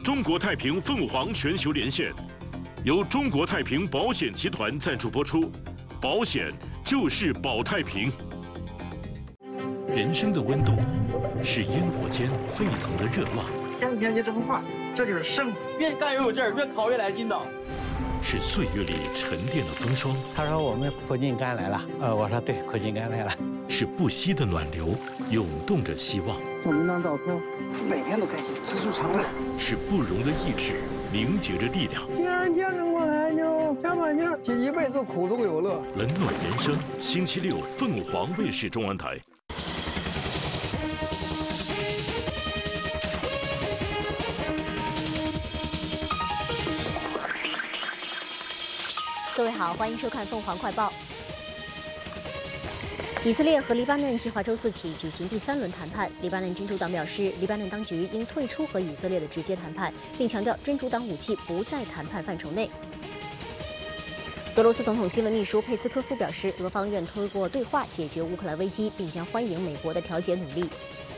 中国太平凤凰全球连线，由中国太平保险集团赞助播出。保险就是保太平。人生的温度是烟火间沸腾的热浪， 天天就这么画，这就是生活。 越干越有劲儿，越烤越来劲道。 是岁月里沉淀的风霜。 他说我们苦尽甘来了，我说对，苦尽甘来了。 是不息的暖流，涌动着希望。 送您张照片，每天都开心，知足常乐。 是不容的意志，凝结着力量。 既然坚持过来，就加把劲儿，这一辈子苦中有乐。 冷暖人生，星期六凤凰卫视中文台。 各位好，欢迎收看凤凰快报。以色列和黎巴嫩计划周4起举行第3轮谈判。黎巴嫩真主党表示，黎巴嫩当局应退出和以色列的直接谈判，并强调真主党武器不在谈判范畴内。俄罗斯总统新闻秘书佩斯科夫表示，俄方愿通过对话解决乌克兰危机，并将欢迎美国的调解努力。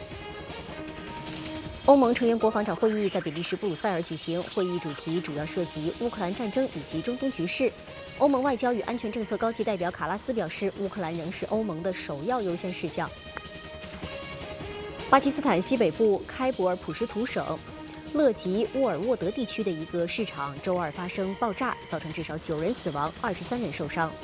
欧盟成员国防长会议在比利时布鲁塞尔举行，会议主题主要涉及乌克兰战争以及中东局势。欧盟外交与安全政策高级代表卡拉斯表示，乌克兰仍是欧盟的首要优先事项。巴基斯坦西北部开伯尔普什图省勒吉乌尔沃德地区的一个市场周二发生爆炸，造成至少9人死亡，23人受伤。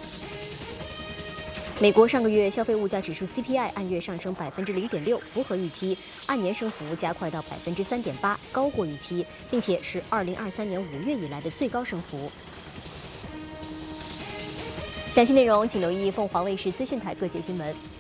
美国上个月消费物价指数 CPI 按月上升0.6%，符合预期，按年升幅加快到3.8%，高过预期，并且是2023年5月以来的最高升幅。详细内容请留意凤凰卫视资讯台各界新闻。